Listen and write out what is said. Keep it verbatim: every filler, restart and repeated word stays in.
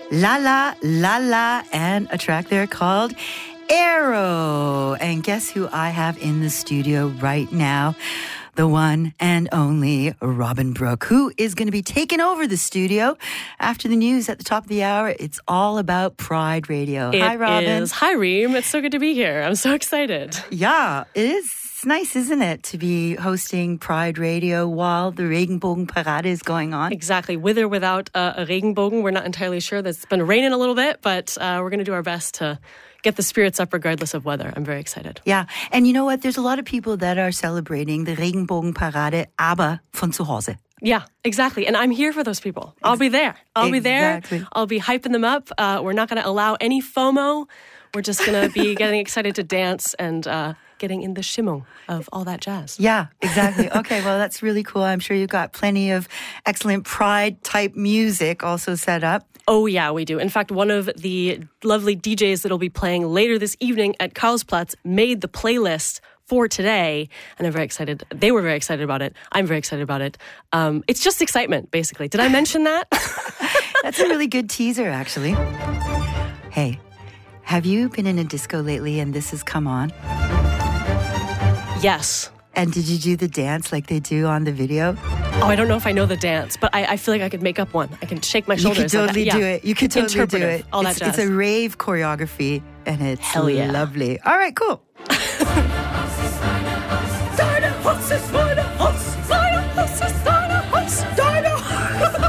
La La La La, and a track there called Arrow. And guess who I have in the studio right now? The one and only Robin Brooke, who is going to be taking over the studio after the news at the top of the hour. It's all about Pride Radio. It Hi, Robin. Is. Hi, Reem. It's so good to be here. I'm so excited. Yeah, it is. It's nice, isn't it, to be hosting Pride Radio while the Regenbogenparade is going on? Exactly. With or without uh, a Regenbogen, we're not entirely sure. It's been raining a little bit, but uh, we're going to do our best to get the spirits up regardless of weather. I'm very excited. Yeah. And you know what? There's a lot of people that are celebrating the Regenbogenparade, aber von zu Hause. Yeah, exactly. And I'm here for those people. I'll be there. I'll exactly. be there. I'll be hyping them up. Uh, we're not going to allow any FOMO. We're just going to be getting excited to dance and uh, getting in the Stimmung of all that jazz. Yeah, exactly. Okay, well, that's really cool. I'm sure you've got plenty of excellent Pride-type music also set up. Oh, yeah, we do. In fact, one of the lovely D Js that'll be playing later this evening at Karlsplatz made the playlist for today, and I'm very excited. They were very excited about it. I'm very excited about it. Um, it's just excitement, basically. Did I mention that? That's a really good teaser, actually. Hey, have you been in a disco lately and this has come on? Yes. And did you do the dance like they do on the video? Oh, I don't know if I know the dance, but I, I feel like I could make up one. I can shake my shoulders. You could totally like that. do Yeah. it. You could totally do it. All it's, that jazz. It's a rave choreography, and it's Hell yeah. lovely. All right, cool.